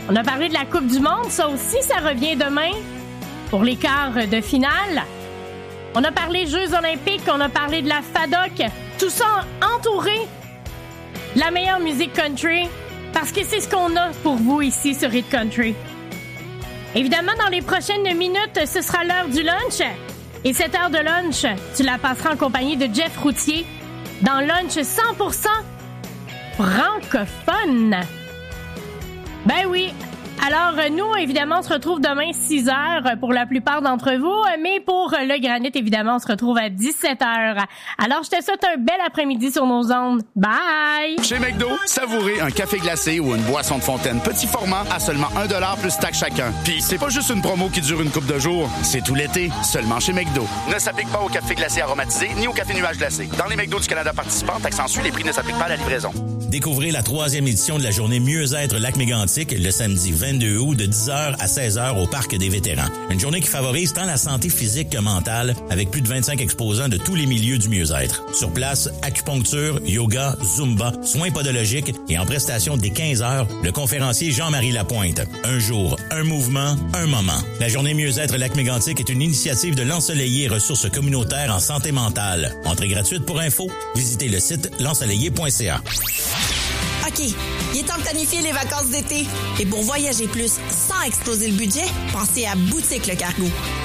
On a parlé de la Coupe du Monde, ça aussi, ça revient demain pour les quarts de finale. On a parlé Jeux olympiques, on a parlé de la FADOC, tout ça entouré de la meilleure musique country, parce que c'est ce qu'on a pour vous ici sur Hit Country. Évidemment, dans les prochaines minutes, ce sera l'heure du lunch. Et cette heure de lunch, tu la passeras en compagnie de Jeff Routier dans Lunch 100% francophone. Ben oui. Alors, nous, évidemment, on se retrouve demain 6h pour la plupart d'entre vous, mais pour le granit, évidemment, on se retrouve à 17h. Alors, je te souhaite un bel après-midi sur nos ondes. Bye! Chez McDo, savourez un café glacé ou une boisson de fontaine petit format à seulement 1$ plus taxe chacun. Puis, c'est pas juste une promo qui dure une couple de jours, c'est tout l'été, seulement chez McDo. Ne s'applique pas au café glacé aromatisé ni au café nuage glacé. Dans les McDo du Canada participants, taxe en sus, les prix ne s'appliquent pas à la livraison. Découvrez la 3e édition de la journée Mieux-être Lac-Mégantic le samedi 22 août de 10h à 16h au Parc des vétérans. Une journée qui favorise tant la santé physique que mentale avec plus de 25 exposants de tous les milieux du mieux-être. Sur place, acupuncture, yoga, zumba, soins podologiques et en prestation dès 15h, le conférencier Jean-Marie Lapointe. Un jour, un mouvement, un moment. La journée Mieux-être Lac-Mégantic est une initiative de l'Ensoleillé Ressources communautaires en santé mentale. Entrée gratuite pour info, visitez le site l'ensoleillé.ca. OK, il est temps de planifier les vacances d'été. Et pour voyager plus sans exploser le budget, pensez à Boutique Le Cargo.